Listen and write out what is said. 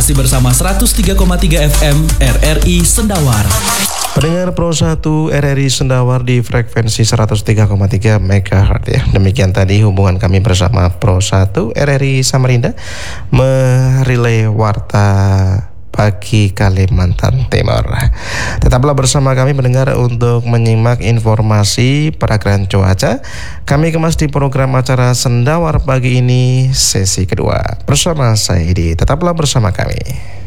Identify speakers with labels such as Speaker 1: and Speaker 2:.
Speaker 1: Masih bersama 103,3 FM RRI Sendawar.
Speaker 2: Pendengar Pro 1 RRI Sendawar di frekuensi 103,3 MHz ya. Demikian tadi hubungan kami bersama Pro 1 RRI Samarinda merilai warta pagi Kalimantan Timur. Tetaplah bersama kami mendengar untuk menyimak informasi perakiraan cuaca. Kami kemas di program acara Sendawar pagi ini sesi kedua bersama saya Edi. Tetaplah bersama kami.